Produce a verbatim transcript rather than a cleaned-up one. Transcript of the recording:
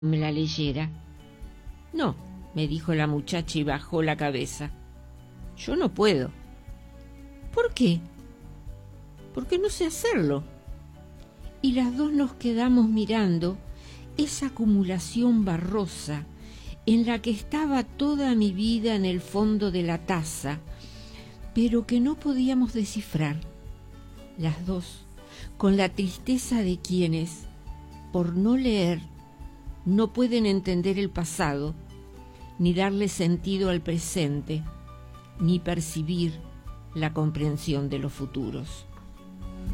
me la leyera. No, me dijo la muchacha y bajó la cabeza. Yo no puedo. ¿Por qué? Porque no sé hacerlo. Y las dos nos quedamos mirando esa acumulación barrosa en la que estaba toda mi vida en el fondo de la taza, pero que no podíamos descifrar. Las dos, con la tristeza de quienes, por no leer, no pueden entender el pasado, ni darle sentido al presente, ni percibir la comprensión de los futuros.